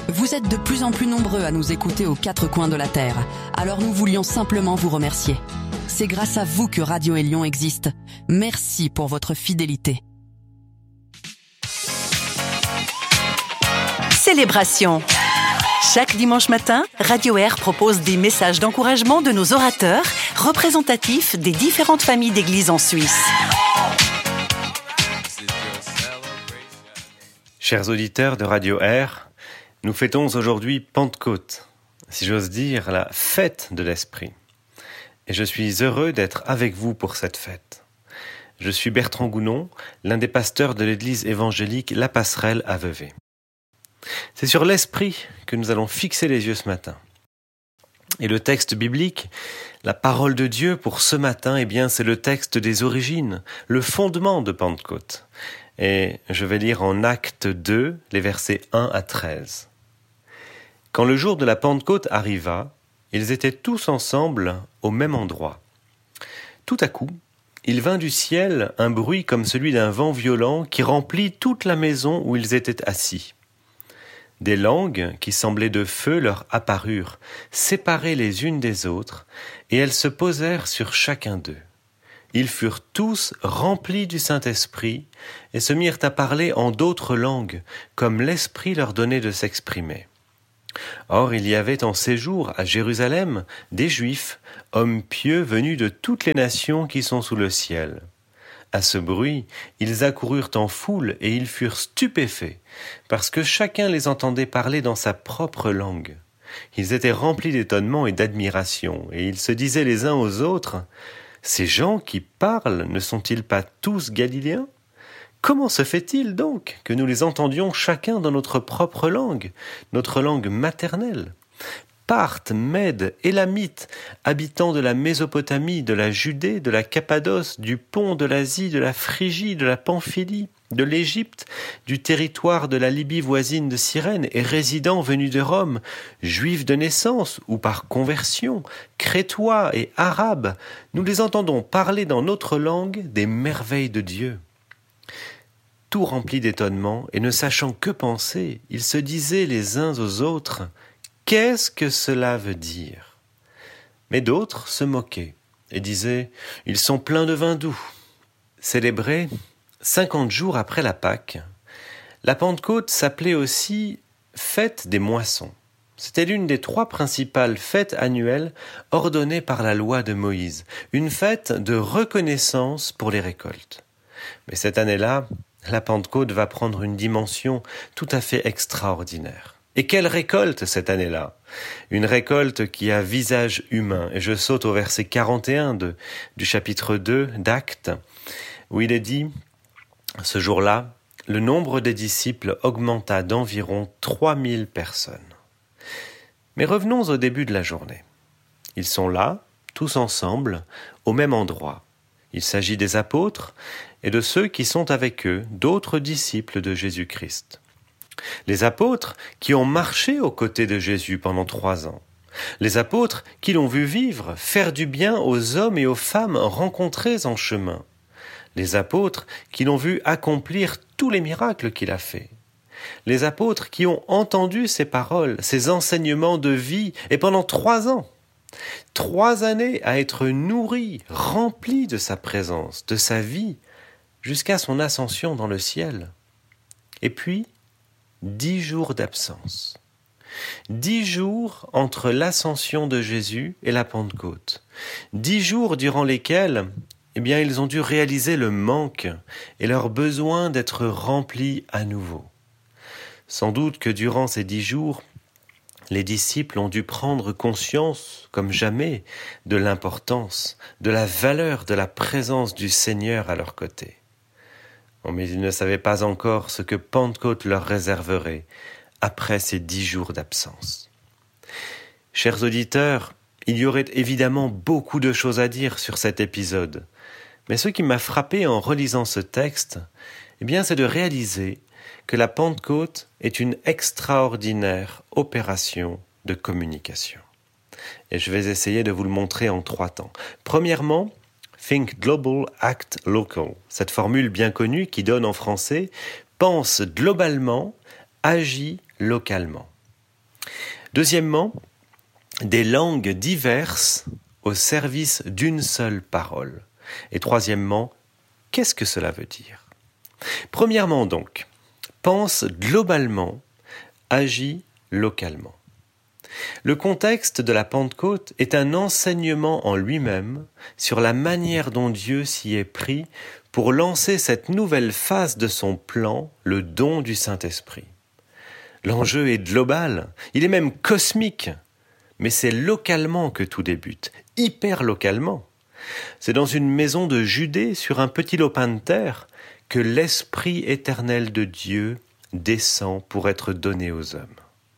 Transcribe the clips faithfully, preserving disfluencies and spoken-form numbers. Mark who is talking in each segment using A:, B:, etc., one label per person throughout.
A: Vous êtes de plus en plus nombreux à nous écouter aux quatre coins de la Terre, alors nous voulions simplement vous remercier. C'est grâce à vous que Radio Élion existe. Merci pour votre fidélité.
B: Célébration. Chaque dimanche matin, Radio Air propose des messages d'encouragement de nos orateurs, représentatifs des différentes familles d'églises en Suisse.
C: Chers auditeurs de Radio Air, nous fêtons aujourd'hui Pentecôte, si j'ose dire la fête de l'Esprit. Et je suis heureux d'être avec vous pour cette fête. Je suis Bertrand Gounon, l'un des pasteurs de l'église évangélique La Passerelle à Vevey. C'est sur l'Esprit que nous allons fixer les yeux ce matin. Et le texte biblique, la parole de Dieu pour ce matin, eh bien, c'est le texte des origines, le fondement de Pentecôte. Et je vais lire en Actes deux, les versets un à treize. Quand le jour de la Pentecôte arriva, ils étaient tous ensemble au même endroit. Tout à coup, il vint du ciel un bruit comme celui d'un vent violent qui remplit toute la maison où ils étaient assis. Des langues qui semblaient de feu leur apparurent, séparées les unes des autres, et elles se posèrent sur chacun d'eux. Ils furent tous remplis du Saint-Esprit et se mirent à parler en d'autres langues, comme l'Esprit leur donnait de s'exprimer. Or, il y avait en séjour à Jérusalem des Juifs, hommes pieux venus de toutes les nations qui sont sous le ciel. À ce bruit, ils accoururent en foule et ils furent stupéfaits, parce que chacun les entendait parler dans sa propre langue. Ils étaient remplis d'étonnement et d'admiration, et ils se disaient les uns aux autres, « Ces gens qui parlent ne sont-ils pas tous Galiléens ? Comment se fait-il donc que nous les entendions chacun dans notre propre langue, notre langue maternelle ? Parthes, Mèdes, Élamites, habitants de la Mésopotamie, de la Judée, de la Cappadoce, du Pont, de l'Asie, de la Phrygie, de la Pamphylie, de l'Égypte, du territoire de la Libye voisine de Cyrène et résidents venus de Rome, juifs de naissance ou par conversion, crétois et arabes, nous les entendons parler dans notre langue des merveilles de Dieu. » Tout remplis d'étonnement et ne sachant que penser, ils se disaient les uns aux autres « Qu'est-ce que cela veut dire ?» Mais d'autres se moquaient et disaient « Ils sont pleins de vin doux. » Célébrée cinquante jours après la Pâque, la Pentecôte s'appelait aussi « Fête des moissons ». C'était l'une des trois principales fêtes annuelles ordonnées par la loi de Moïse, une fête de reconnaissance pour les récoltes. Mais cette année-là, la Pentecôte va prendre une dimension tout à fait extraordinaire. Et quelle récolte cette année-là ? Une récolte qui a visage humain. Et je saute au verset quarante et un de, du chapitre deux d'Actes, où il est dit « Ce jour-là, le nombre des disciples augmenta d'environ trois mille personnes. » Mais revenons au début de la journée. Ils sont là, tous ensemble, au même endroit. Il s'agit des apôtres et de ceux qui sont avec eux, d'autres disciples de Jésus-Christ. Les apôtres qui ont marché aux côtés de Jésus pendant trois ans. Les apôtres qui l'ont vu vivre, faire du bien aux hommes et aux femmes rencontrés en chemin. Les apôtres qui l'ont vu accomplir tous les miracles qu'il a faits. Les apôtres qui ont entendu ses paroles, ses enseignements de vie, et pendant trois ans. Trois années à être nourris, remplis de sa présence, de sa vie, jusqu'à son ascension dans le ciel. Et puis, dix jours d'absence. Dix jours entre l'ascension de Jésus et la Pentecôte. Dix jours durant lesquels, eh bien, ils ont dû réaliser le manque et leur besoin d'être remplis à nouveau. Sans doute que durant ces dix jours, les disciples ont dû prendre conscience, comme jamais, de l'importance, de la valeur de la présence du Seigneur à leur côté. Oh, mais ils ne savaient pas encore ce que Pentecôte leur réserverait après ces dix jours d'absence. Chers auditeurs, il y aurait évidemment beaucoup de choses à dire sur cet épisode, mais ce qui m'a frappé en relisant ce texte, eh bien, c'est de réaliser que la Pentecôte est une extraordinaire opération de communication. Et je vais essayer de vous le montrer en trois temps. Premièrement, Think Global, Act Local. Cette formule bien connue qui donne en français « pense globalement, agis localement ». Deuxièmement, des langues diverses au service d'une seule parole. Et troisièmement, qu'est-ce que cela veut dire ? Premièrement donc, pense globalement, agis localement. Le contexte de la Pentecôte est un enseignement en lui-même sur la manière dont Dieu s'y est pris pour lancer cette nouvelle phase de son plan, le don du Saint-Esprit. L'enjeu est global, il est même cosmique, mais c'est localement que tout débute, hyper localement. C'est dans une maison de Judée, sur un petit lopin de terre, que l'Esprit éternel de Dieu descend pour être donné aux hommes.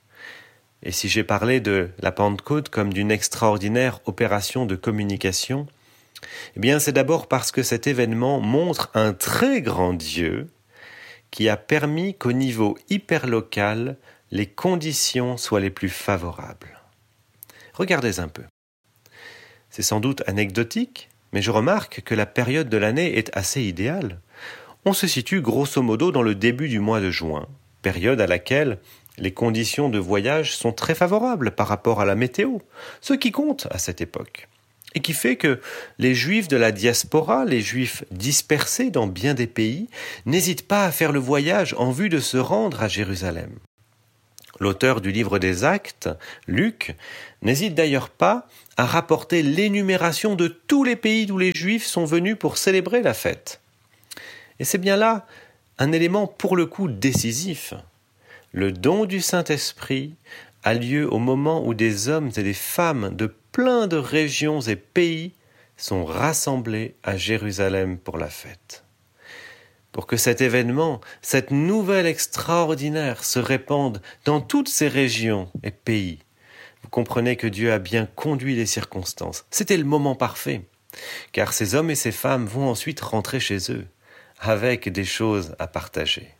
C: Et si j'ai parlé de la Pentecôte comme d'une extraordinaire opération de communication, eh bien c'est d'abord parce que cet événement montre un très grand Dieu qui a permis qu'au niveau hyperlocal, les conditions soient les plus favorables. Regardez un peu. C'est sans doute anecdotique, mais je remarque que la période de l'année est assez idéale. On se situe grosso modo dans le début du mois de juin, période à laquelle les conditions de voyage sont très favorables par rapport à la météo, ce qui compte à cette époque, et qui fait que les Juifs de la diaspora, les Juifs dispersés dans bien des pays, n'hésitent pas à faire le voyage en vue de se rendre à Jérusalem. L'auteur du livre des Actes, Luc, n'hésite d'ailleurs pas à rapporter l'énumération de tous les pays d'où les Juifs sont venus pour célébrer la fête. Et c'est bien là un élément pour le coup décisif. Le don du Saint-Esprit a lieu au moment où des hommes et des femmes de plein de régions et pays sont rassemblés à Jérusalem pour la fête. Pour que cet événement, cette nouvelle extraordinaire se répande dans toutes ces régions et pays, vous comprenez que Dieu a bien conduit les circonstances. C'était le moment parfait, car ces hommes et ces femmes vont ensuite rentrer chez eux, avec des choses à partager.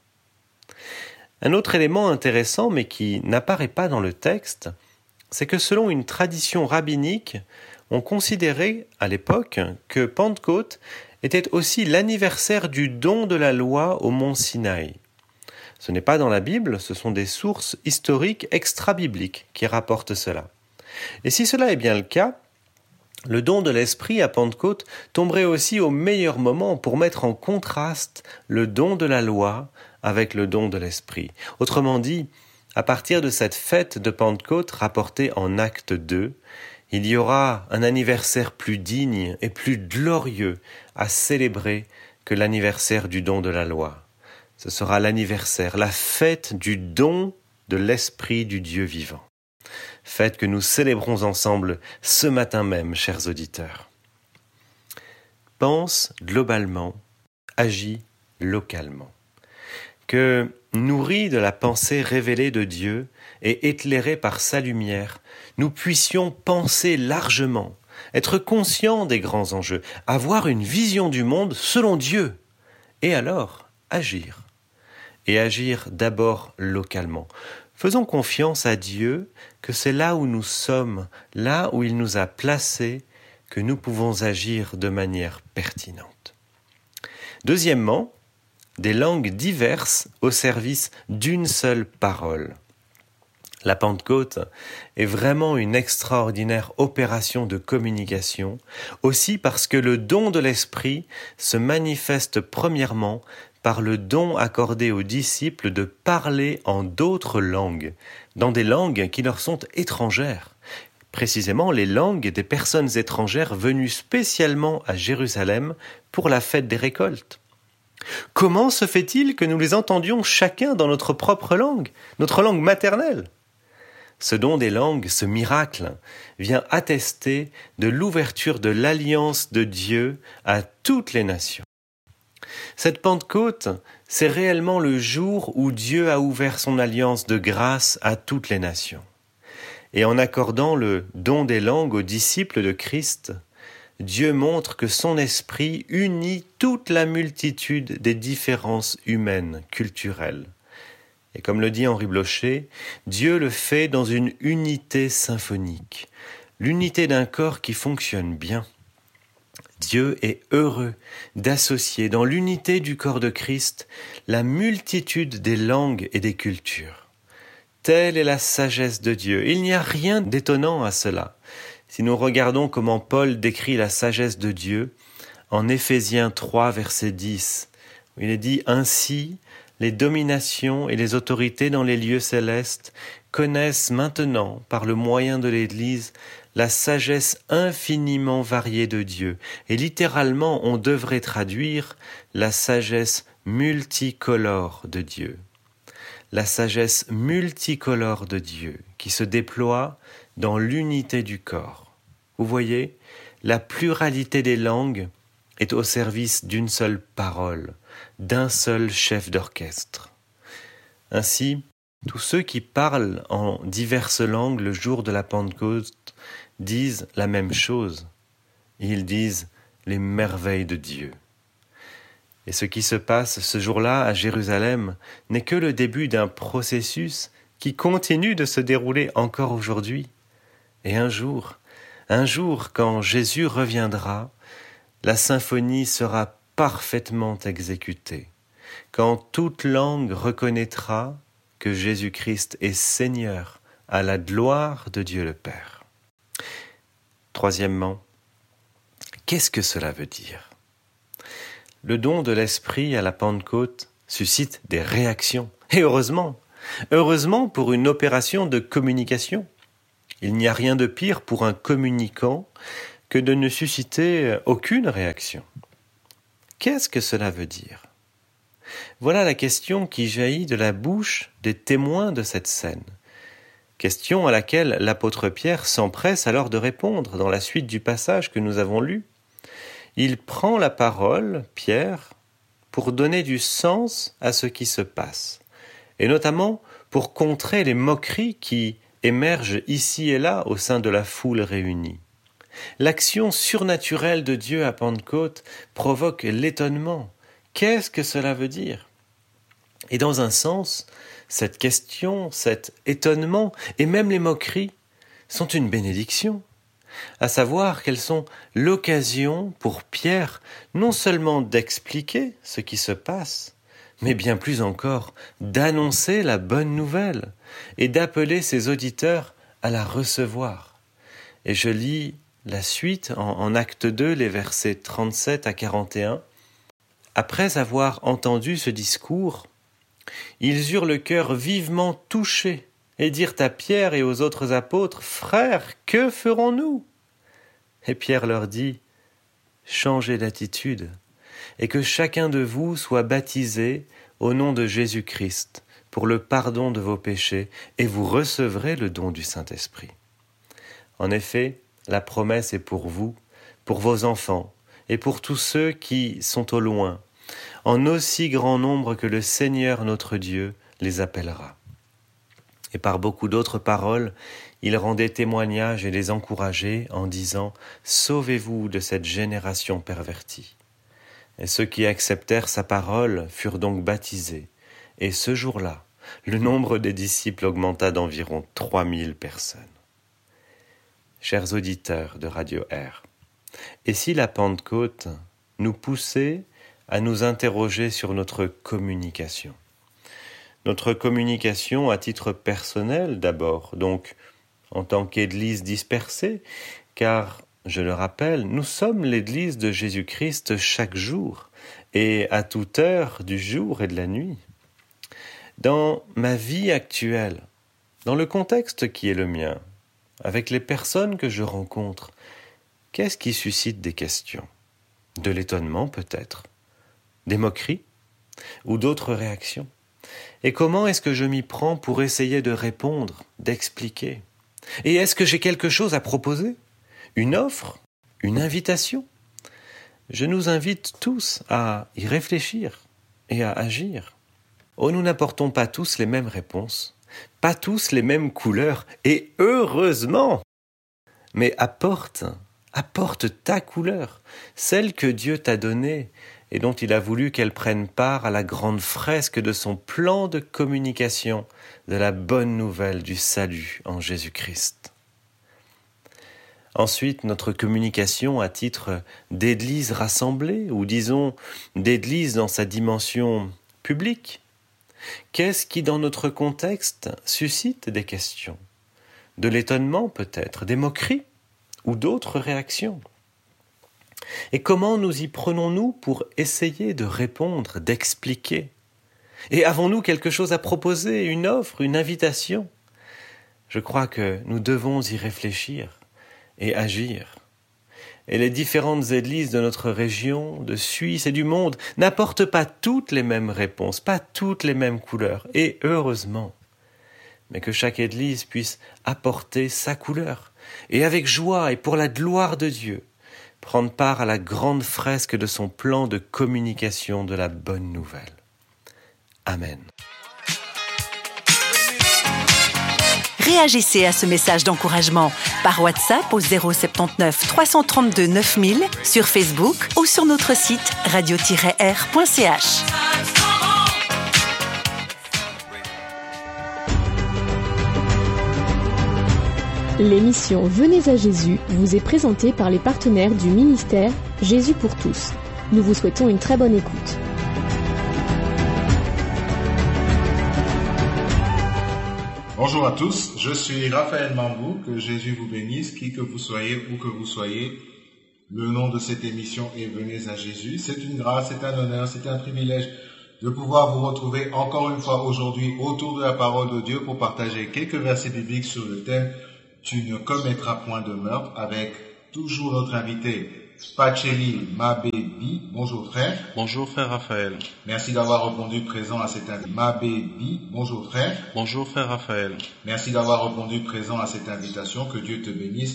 C: Un autre élément intéressant, mais qui n'apparaît pas dans le texte, c'est que selon une tradition rabbinique, on considérait à l'époque que Pentecôte était aussi l'anniversaire du don de la loi au mont Sinaï. Ce n'est pas dans la Bible, ce sont des sources historiques extra-bibliques qui rapportent cela. Et si cela est bien le cas, le don de l'Esprit à Pentecôte tomberait aussi au meilleur moment pour mettre en contraste le don de la loi avec le don de l'Esprit. Autrement dit, à partir de cette fête de Pentecôte rapportée en Acte deux, il y aura un anniversaire plus digne et plus glorieux à célébrer que l'anniversaire du don de la loi. Ce sera l'anniversaire, la fête du don de l'Esprit du Dieu vivant. Fête que nous célébrons ensemble ce matin même, chers auditeurs. Pense globalement, agis localement. Que, nourris de la pensée révélée de Dieu et éclairés par sa lumière, nous puissions penser largement, être conscients des grands enjeux, avoir une vision du monde selon Dieu, et alors agir. Et agir d'abord localement. Faisons confiance à Dieu que c'est là où nous sommes, là où il nous a placés, que nous pouvons agir de manière pertinente. Deuxièmement, des langues diverses au service d'une seule parole. La Pentecôte est vraiment une extraordinaire opération de communication, aussi parce que le don de l'Esprit se manifeste premièrement par le don accordé aux disciples de parler en d'autres langues, dans des langues qui leur sont étrangères, précisément les langues des personnes étrangères venues spécialement à Jérusalem pour la fête des récoltes. Comment se fait-il que nous les entendions chacun dans notre propre langue, notre langue maternelle ? Ce don des langues, ce miracle, vient attester de l'ouverture de l'alliance de Dieu à toutes les nations. Cette Pentecôte, c'est réellement le jour où Dieu a ouvert son alliance de grâce à toutes les nations. Et en accordant le don des langues aux disciples de Christ, Dieu montre que son esprit unit toute la multitude des différences humaines, culturelles. Et comme le dit Henri Blocher, Dieu le fait dans une unité symphonique, l'unité d'un corps qui fonctionne bien. Dieu est heureux d'associer dans l'unité du corps de Christ la multitude des langues et des cultures. Telle est la sagesse de Dieu. Il n'y a rien d'étonnant à cela. Si nous regardons comment Paul décrit la sagesse de Dieu, en Éphésiens trois, verset dix, où il est dit « Ainsi, les dominations et les autorités dans les lieux célestes connaissent maintenant, par le moyen de l'Église, la sagesse infiniment variée de Dieu. » Et littéralement, on devrait traduire la sagesse multicolore de Dieu. La sagesse multicolore de Dieu qui se déploie dans l'unité du corps. Vous voyez, la pluralité des langues est au service d'une seule parole, d'un seul chef d'orchestre. Ainsi, tous ceux qui parlent en diverses langues le jour de la Pentecôte disent la même chose. Ils disent les merveilles de Dieu. Et ce qui se passe ce jour-là à Jérusalem n'est que le début d'un processus qui continue de se dérouler encore aujourd'hui. Et un jour, un jour, quand Jésus reviendra, la symphonie sera parfaitement exécutée, quand toute langue reconnaîtra que Jésus-Christ est Seigneur à la gloire de Dieu le Père. Troisièmement, qu'est-ce que cela veut dire ? Le don de l'Esprit à la Pentecôte suscite des réactions. Et heureusement, heureusement pour une opération de communication. Il n'y a rien de pire pour un communicant que de ne susciter aucune réaction. Qu'est-ce que cela veut dire ? Voilà la question qui jaillit de la bouche des témoins de cette scène. Question à laquelle l'apôtre Pierre s'empresse alors de répondre dans la suite du passage que nous avons lu. Il prend la parole, Pierre, pour donner du sens à ce qui se passe, et notamment pour contrer les moqueries qui émergent ici et là au sein de la foule réunie. L'action surnaturelle de Dieu à Pentecôte provoque l'étonnement. Qu'est-ce que cela veut dire ? Et dans un sens, cette question, cet étonnement et même les moqueries sont une bénédiction. À savoir qu'elles sont l'occasion pour Pierre non seulement d'expliquer ce qui se passe, mais bien plus encore d'annoncer la bonne nouvelle et d'appeler ses auditeurs à la recevoir. Et je lis la suite en, en acte deux, les versets trente-sept à quarante et un. Après avoir entendu ce discours, ils eurent le cœur vivement touché et dirent à Pierre et aux autres apôtres, « Frères, que ferons-nous » Et Pierre leur dit, « Changez d'attitude, et que chacun de vous soit baptisé au nom de Jésus-Christ pour le pardon de vos péchés, et vous recevrez le don du Saint-Esprit. En effet, la promesse est pour vous, pour vos enfants, et pour tous ceux qui sont au loin, en aussi grand nombre que le Seigneur notre Dieu les appellera. » Et par beaucoup d'autres paroles, il rendait témoignage et les encourageait en disant « Sauvez-vous de cette génération pervertie ». Et ceux qui acceptèrent sa parole furent donc baptisés. Et ce jour-là, le nombre des disciples augmenta d'environ trois mille personnes. Chers auditeurs de Radio Air, et si la Pentecôte nous poussait à nous interroger sur notre communication ? Notre communication à titre personnel d'abord, donc en tant qu'Église dispersée, car, je le rappelle, nous sommes l'Église de Jésus-Christ chaque jour et à toute heure du jour et de la nuit. Dans ma vie actuelle, dans le contexte qui est le mien, avec les personnes que je rencontre, qu'est-ce qui suscite des questions ? De l'étonnement peut-être ? Des moqueries ? Ou d'autres réactions ? Et comment est-ce que je m'y prends pour essayer de répondre, d'expliquer ? Et est-ce que j'ai quelque chose à proposer ? Une offre ? Une invitation ? Je nous invite tous à y réfléchir et à agir. Oh, nous n'apportons pas tous les mêmes réponses, pas tous les mêmes couleurs, et heureusement ! Mais apporte, apporte ta couleur, celle que Dieu t'a donnée, et dont il a voulu qu'elle prenne part à la grande fresque de son plan de communication de la bonne nouvelle du salut en Jésus-Christ. Ensuite, notre communication à titre d'église rassemblée, ou disons d'église dans sa dimension publique, Qu'est-ce qui, dans notre contexte, suscite des questions? De l'étonnement peut-être, des moqueries ou d'autres réactions? Et comment nous y prenons-nous pour essayer de répondre, d'expliquer? Et avons-nous quelque chose à proposer, une offre, une invitation? Je crois que nous devons y réfléchir et agir. Et les différentes églises de notre région, de Suisse et du monde n'apportent pas toutes les mêmes réponses, pas toutes les mêmes couleurs, et heureusement. Mais que chaque église puisse apporter sa couleur, et avec joie et pour la gloire de Dieu, prendre part à la grande fresque de son plan de communication de la bonne nouvelle. Amen.
B: Réagissez à ce message d'encouragement par WhatsApp au zéro soixante-neuf trois cent trente-deux neuf mille, sur Facebook ou sur notre site radio tiret r point c h.
D: L'émission Venez à Jésus vous est présentée par les partenaires du ministère Jésus pour tous. Nous vous souhaitons une très bonne écoute.
E: Bonjour à tous, je suis Raphaël Mambou, que Jésus vous bénisse, qui que vous soyez, où que vous soyez. Le nom de cette émission est Venez à Jésus. C'est une grâce, c'est un honneur, c'est un privilège de pouvoir vous retrouver encore une fois aujourd'hui autour de la parole de Dieu pour partager quelques versets bibliques sur le thème « Tu ne commettras point de meurtre » avec toujours notre invité Pacheli Mabebi. Bonjour frère.
F: Bonjour frère Raphaël.
E: Merci d'avoir répondu présent à cette invitation. Mabebi. Bonjour frère.
F: Bonjour frère Raphaël.
E: Merci d'avoir répondu présent à cette invitation. Que Dieu te bénisse.